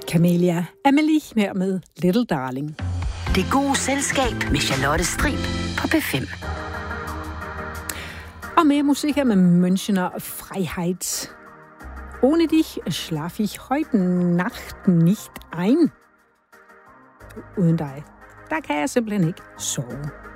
Camelia Amelie her med Little Darling. Det gode selskab med Charlotte Strib på P5. Og mere musik her med Münchener Freiheit. Ohne dich schlaf ich heute Nacht nicht ein. Uden dig, der kan jeg simpelthen ikke sove.